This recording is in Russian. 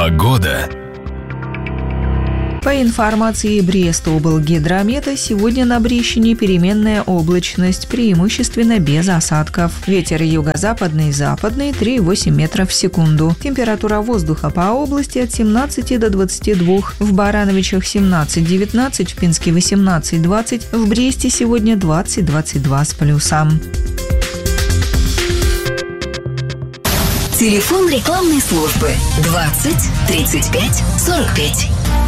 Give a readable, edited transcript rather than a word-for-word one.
Погода. По информации Брестоблгидромета, сегодня на Брещине переменная облачность, преимущественно без осадков. Ветер юго-западный, западный 3,8 метров в секунду. Температура воздуха по области от 17 до 22. В Барановичах 17-19, в Пинске 18-20, в Бресте сегодня 20-22 с плюсом. Телефон рекламной службы 20 35 45.